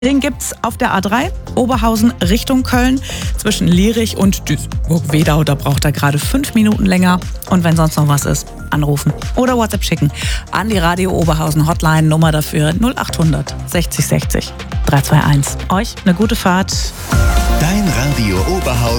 Den gibt's auf der A3, Oberhausen Richtung Köln, zwischen Lierich und Duisburg-Wedau. Da braucht er gerade 5 Minuten länger. Und wenn sonst noch was ist, anrufen oder WhatsApp schicken an die Radio Oberhausen Hotline. Nummer dafür 0800 60 60 321. Euch eine gute Fahrt. Dein Radio Oberhausen.